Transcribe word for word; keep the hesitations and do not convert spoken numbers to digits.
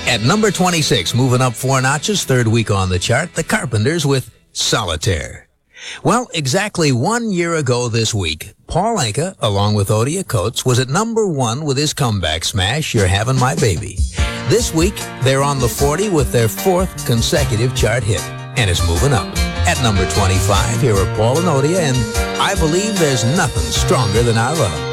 At number twenty-six, moving up four notches, third week on the chart, The Carpenters with Solitaire. Well, exactly one year ago this week, Paul Anka, along with Odia Coates, was at number one with his comeback smash, You're Having My Baby. This week, they're on the forty with their fourth consecutive chart hit, and is moving up. At number twenty-five, here are Paul and Odia, and I Believe There's Nothing Stronger Than Our Love.